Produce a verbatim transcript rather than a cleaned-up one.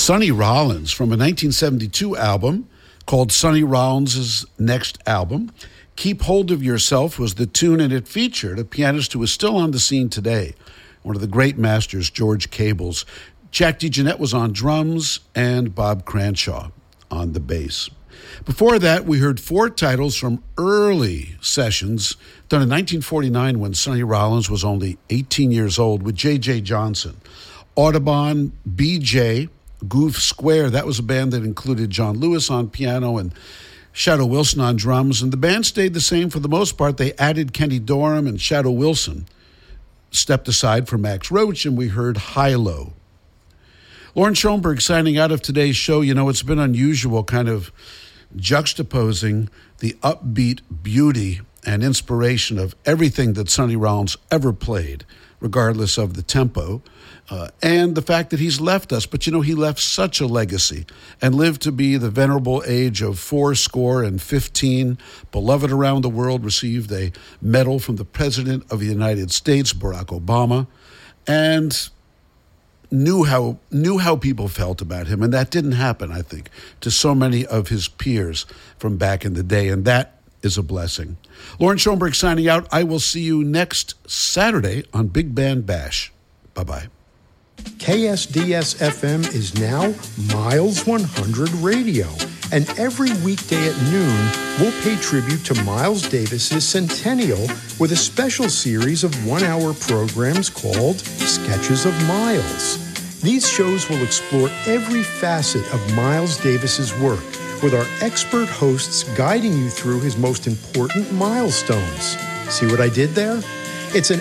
Sonny Rollins from a nineteen seventy-two album called Sonny Rollins' Next Album. Keep Hold of Yourself was the tune, and it featured a pianist who is still on the scene today, one of the great masters, George Cables. Jack DeJohnette was on drums, and Bob Cranshaw on the bass. Before that, we heard four titles from early sessions done in nineteen forty-nine when Sonny Rollins was only eighteen years old with J J Johnson. Audubon, B J, Goof Square, that was a band that included John Lewis on piano and Shadow Wilson on drums, and the band stayed the same for the most part. They added Kenny Dorham, and Shadow Wilson stepped aside for Max Roach, and we heard High-Low. Lauren Schoenberg signing out of today's show. You know, it's been unusual kind of juxtaposing the upbeat beauty and inspiration of everything that Sonny Rollins ever played, regardless of the tempo, uh, and the fact that he's left us. But, you know, he left such a legacy and lived to be the venerable age of four score and fifteen, beloved around the world, received a medal from the President of the United States, Barack Obama, and knew how knew how people felt about him. And that didn't happen, I think, to so many of his peers from back in the day, and that is a blessing. Lauren Schoenberg signing out. I will see you next Saturday on Big Band Bash. Bye-bye. K S D S F M is now Miles one hundred Radio, and every weekday at noon, we'll pay tribute to Miles Davis's centennial with a special series of one-hour programs called Sketches of Miles. These shows will explore every facet of Miles Davis's work, with our expert hosts guiding you through his most important milestones. See what I did there? It's an